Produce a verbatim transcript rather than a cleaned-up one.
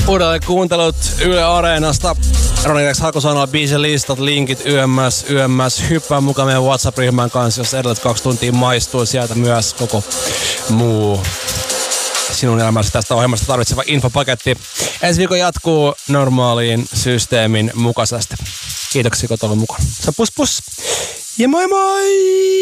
Uudelleen kuuntelut Yle Areenasta. Ronirex Hakosanoa, biisin listat, linkit, yömmäs, yömmäs. Hyppää mukaan meidän WhatsApp-ryhmän kanssa, jos edelleen kaksi tuntia maistuu. Sieltä myös koko muu sinun elämäsi tästä ohjelmasta tarvitseva infopaketti. Ensi viikon jatkuu normaaliin systeemin mukaisesti. Kiitoksia, kun olet ollut mukaan. Se pus pus. Ja moi moi!